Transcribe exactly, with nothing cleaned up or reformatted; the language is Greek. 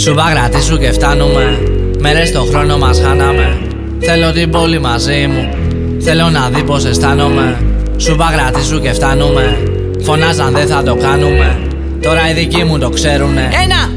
Σου παγρατήσου και φτάνουμε. Μέρες το χρόνο μας χάναμε. Θέλω την πόλη μαζί μου. Θέλω να δει πως αισθάνομαι. Σου παγρατήσου και φτάνουμε. Φωνάζαν δεν θα το κάνουμε. Τώρα οι δικοί μου το ξέρουνε. Ένα!